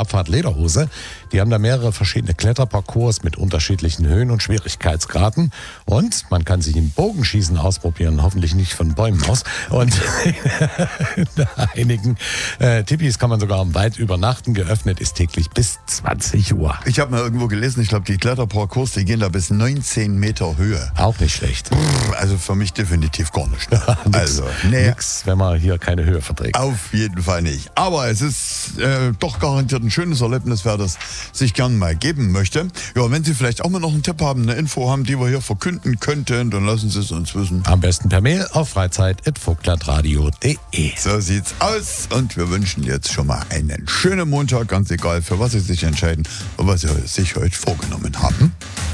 Abfahrt Lederhose. Die haben da mehrere verschiedene Kletterparcours mit unterschiedlichen Höhen und Schwierigkeitsgraden. Und man kann sich im Bogenschießen ausprobieren, hoffentlich nicht von Bäumen aus. Und in einigen Tippis kann man sogar weit übernachten. Geöffnet ist täglich bis 20 Uhr. Ich habe mal irgendwo gelesen, ich glaube, die Kletterparcours, die gehen da bis 19 Meter Höhe. Auch nicht schlecht. Also für mich definitiv gar nicht. Nix, wenn man hier keine Höhe verträgt. Auf jeden Fall nicht. Aber es ist doch garantiert ein schönes Erlebnis, wer das sich gern mal geben möchte. Ja, wenn Sie vielleicht auch mal noch einen Tipp haben, eine Info haben, die wir hier verkünden könnten, dann lassen Sie es uns wissen. Am besten per Mail auf freizeit@vogtlandradio.de. So sieht's aus und wir wünschen jetzt schon mal einen schönen Montag, ganz egal, für was Sie sich entscheiden und was Sie sich heute vorgenommen haben.